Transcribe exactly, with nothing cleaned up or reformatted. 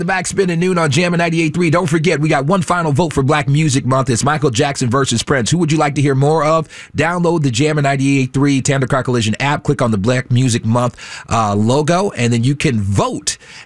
The Backspin at noon on Jammin' ninety-eight point three. Don't forget, we got one final vote for Black Music Month. It's Michael Jackson versus Prince. Who would you like to hear more of? Download the Jammin' ninety-eight point three Tandem Car Collision app. Click on the Black Music Month uh, logo, and then you can vote